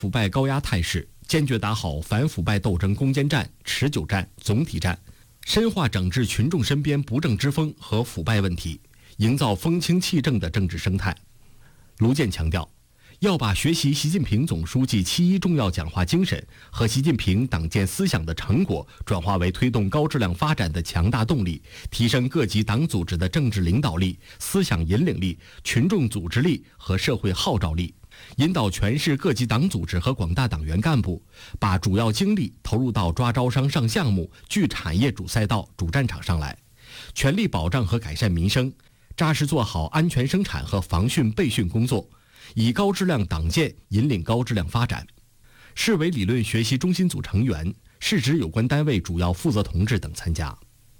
腐败高压态势，坚决打好反腐败斗争攻坚战、持久战、总体战，深化整治群众身边不正之风和腐败问题，营造风清气正的政治生态。卢健强调，要把学习习近平总书记7.1重要讲话精神和习近平党建思想的成果转化为推动高质量发展的强大动力，提升各级党组织的政治领导力、思想引领力、群众组织力和社会号召力，引导全市各级党组织和广大党员干部把主要精力投入到抓招商上项目、聚产业主赛道、主战场上来，全力保障和改善民生，扎实做好安全生产和防汛备汛工作，以高质量党建引领高质量发展。市委理论学习中心组成员、市直有关单位主要负责同志等参加。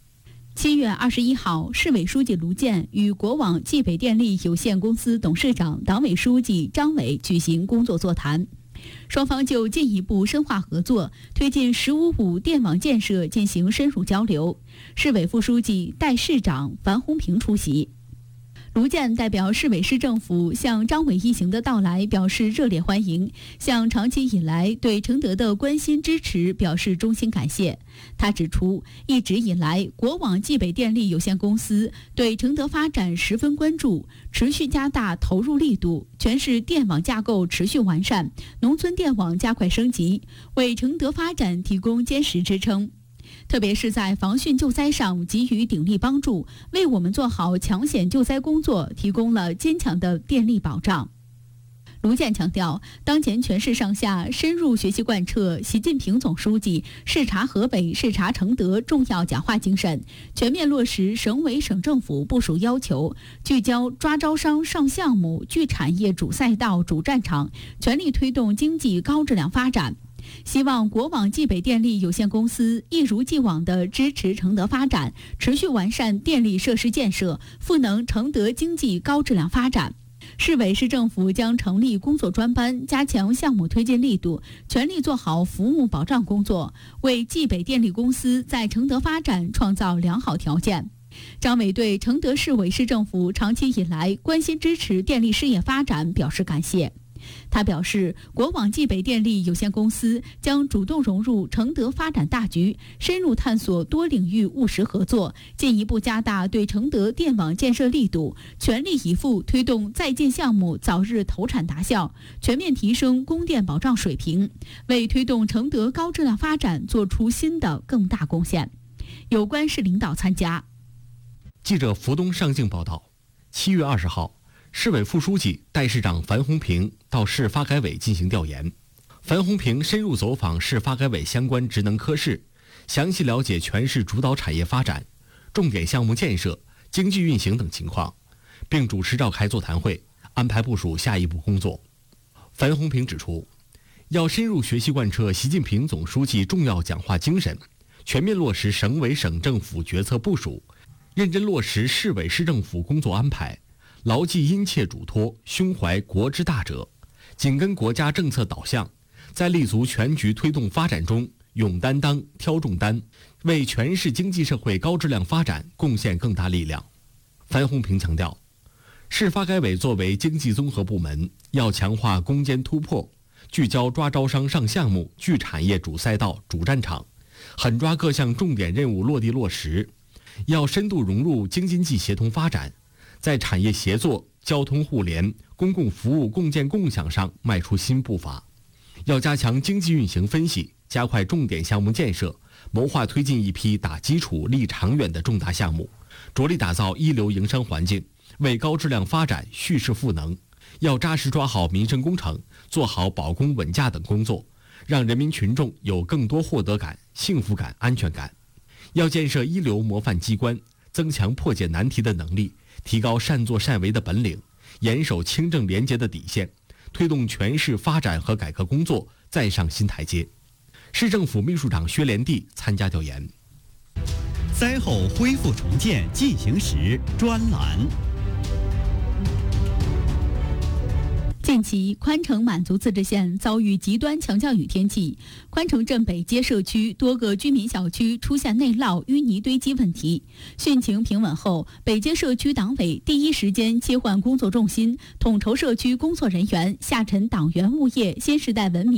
7月21号，市委书记卢健与国网冀北电力有限公司董事长、党委书记张伟举行工作座谈，双方就进一步深化合作、推进“15+5”电网建设进行深入交流。市委副书记、代市长樊洪平出席。卢健代表市委市政府向张伟一行的到来表示热烈欢迎，向长期以来对承德的关心支持表示衷心感谢。他指出，一直以来，国网冀北电力有限公司对承德发展十分关注，持续加大投入力度，全市电网架构持续完善，农村电网加快升级，为承德发展提供坚实支撑。特别是在防汛救灾上给予鼎力帮助，为我们做好抢险救灾工作提供了坚强的电力保障。卢健强调，当前全市上下深入学习贯彻习近平总书记视察河北、视察承德重要讲话精神，全面落实省委省政府部署要求，聚焦抓招商上项目、聚产业主赛道、主战场，全力推动经济高质量发展。希望国网冀北电力有限公司一如既往地支持承德发展，持续完善电力设施建设，赋能承德经济高质量发展。市委市政府将成立工作专班，加强项目推进力度，全力做好服务保障工作，为冀北电力公司在承德发展创造良好条件。张伟对承德市委市政府长期以来关心支持电力事业发展表示感谢。他表示，国网冀北电力有限公司将主动融入承德发展大局，深入探索多领域务实合作，进一步加大对承德电网建设力度，全力以赴推动在建项目早日投产达效，全面提升供电保障水平，为推动承德高质量发展做出新的更大贡献。有关市领导参加。 记者福东上镜报道，7月20号，市委副书记、代市长樊洪平到市发改委进行调研。樊洪平深入走访市发改委相关职能科室，详细了解全市主导产业发展、重点项目建设、经济运行等情况，并主持召开座谈会，安排部署下一步工作。樊洪平指出，要深入学习贯彻习近平总书记重要讲话精神，全面落实省委省政府决策部署，认真落实市委市政府工作安排，牢记殷切嘱托，胸怀国之大者，紧跟国家政策导向，在立足全局推动发展中勇担当、挑重担，为全市经济社会高质量发展贡献更大力量。樊洪平强调，市发改委作为经济综合部门，要强化攻坚突破，聚焦抓招商上项目、聚产业主赛道、主战场，狠抓各项重点任务落地落实，要深度融入京津冀协同发展，在产业协作、交通互联、公共服务共建共享上迈出新步伐。要加强经济运行分析，加快重点项目建设，谋划推进一批打基础立长远的重大项目，着力打造一流营商环境，为高质量发展蓄势赋能。要扎实抓好民生工程，做好保供稳价等工作，让人民群众有更多获得感、幸福感、安全感。要建设一流模范机关，增强破解难题的能力，提高善作善为的本领，严守清正廉洁的底线，推动全市发展和改革工作再上新台阶。市政府秘书长薛连娣参加调研。 灾后恢复重建进行时专栏。 近期，宽城满族自治县遭遇极端强降雨天气，宽城镇北街社区多个居民小区出现内涝、淤泥堆积问题。汛情平稳后，北街社区党委第一时间切换工作重心，统筹社区工作人员，下沉党员物业新时代文明